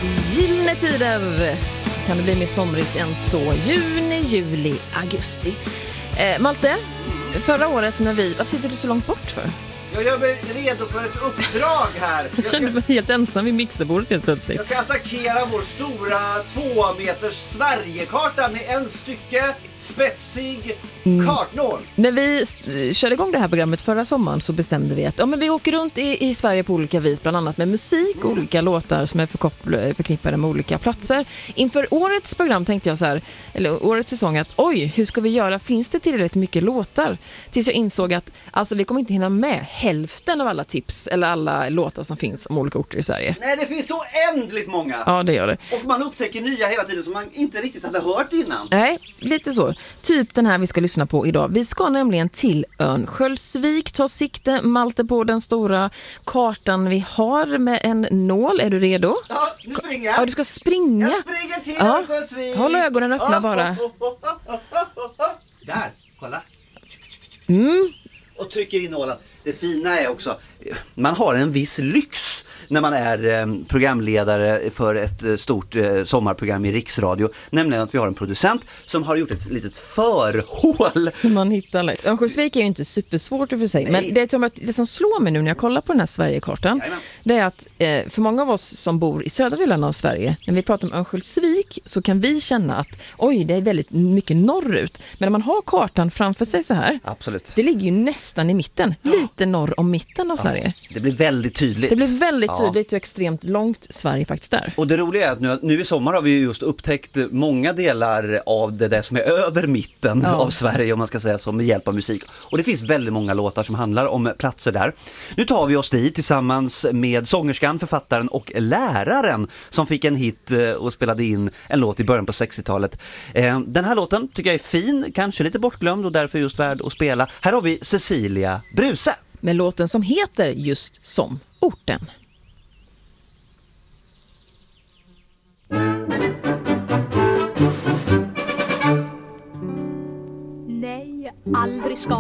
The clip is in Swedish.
Gyllene tider. Kan det bli mer somrigt än så? Juni, juli, augusti. Malte, förra året när vi... Varför sitter du så långt bort för? Jag gör mig redo för ett uppdrag här. Jag kände mig helt ensam vid mixerbordet helt plötsligt. Jag ska attackera vår stora 2 meters Sverigekarta med en stycke spetsig kartnål. När vi körde igång det här programmet förra sommaren så bestämde vi att men vi åker runt i Sverige på olika vis, bland annat med musik, olika låtar som är förknippade med olika platser. Inför årets program tänkte jag så här, eller årets säsong, att hur ska vi göra? Finns det tillräckligt mycket låtar? Tills jag insåg att vi kommer inte hinna med hälften av alla tips eller alla låtar som finns om olika orter i Sverige. Nej, det finns så oändligt många. Ja, det gör det. Och man upptäcker nya hela tiden som man inte riktigt hade hört innan. Nej, lite så. Typ den här vi ska lyssna på idag. Vi ska nämligen till Örnsköldsvik, ta sikte, Malte, på den stora kartan vi har med en nål. Är du redo? Ja, nu springer jag. Ja, du ska springa. Jag springer till Örnsköldsvik. Håll ögonen öppna bara. Där, kolla. Mm. Och trycker in nålen. Det fina är också, man har en viss lyx när man är programledare för ett stort sommarprogram i Riksradio. Nämligen att vi har en producent som har gjort ett litet förhål. Som man hittar lätt. Örnsköldsvik är ju inte supersvårt för sig. Men det som slår mig nu när jag kollar på den här Sverigekartan, det är att för många av oss som bor i södra delen av Sverige, när vi pratar om Örnsköldsvik så kan vi känna att det är väldigt mycket norrut. Men när man har kartan framför sig så här, absolut. Det ligger ju nästan i mitten. Lite norr om mitten av Sverige. Det blir väldigt tydligt. Det blir väldigt tydligt hur extremt långt Sverige faktiskt är. Och det roliga är att nu i sommar har vi just upptäckt många delar av det där som är över mitten av Sverige, om man ska säga så, med hjälp av musik. Och det finns väldigt många låtar som handlar om platser där. Nu tar vi oss dit tillsammans med sångerskan, författaren och läraren som fick en hit och spelade in en låt i början på 60-talet. Den här låten tycker jag är fin, kanske lite bortglömd och därför just värd att spela. Här har vi Cecilia Bruse. Med låten som heter just som orten. Nej, aldrig ska